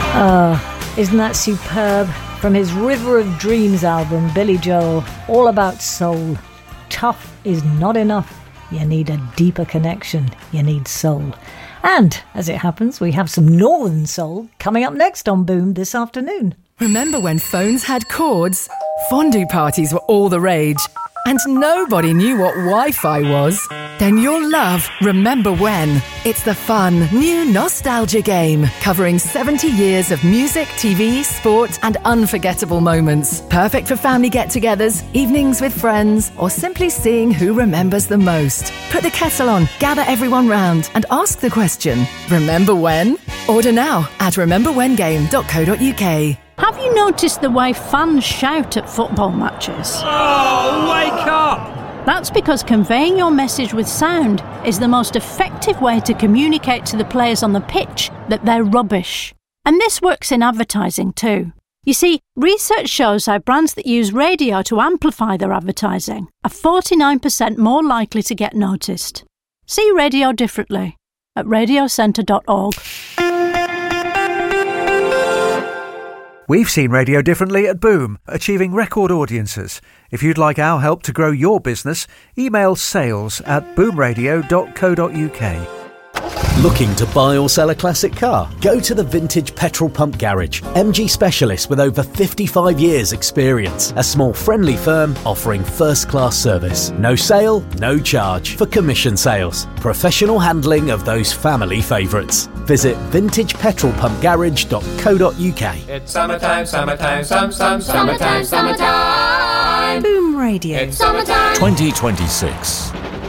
Isn't that superb? From his River of Dreams album, Billy Joel, all about soul. Tough is not enough. You need a deeper connection. You need soul. And, as it happens, we have some Northern Soul coming up next on Boom this afternoon. Remember when phones had cords? Fondue parties were all the rage. And nobody knew what Wi-Fi was. Then you'll love Remember When. It's the fun, new nostalgia game covering 70 years of music, TV, sport and unforgettable moments. Perfect for family get-togethers, evenings with friends or simply seeing who remembers the most. Put the kettle on, gather everyone round and ask the question, remember when? Order now at rememberwhengame.co.uk. Have you noticed the way fans shout at football matches? Oh, wake up! That's because conveying your message with sound is the most effective way to communicate to the players on the pitch that they're rubbish. And this works in advertising too. You see, research shows how brands that use radio to amplify their advertising are 49% more likely to get noticed. See radio differently at radiocentre.org. We've seen radio differently at Boom, achieving record audiences. If you'd like our help to grow your business, email sales@boomradio.co.uk. Looking to buy or sell a classic car? Go to the Vintage Petrol Pump Garage. MG specialists with over 55 years experience. A small friendly firm offering first-class service. No sale, no charge for commission sales. Professional handling of those family favourites. Visit vintagepetrolpumpgarage.co.uk. It's summertime, summertime, summertime, summertime. Boom Radio. It's summertime. 2026.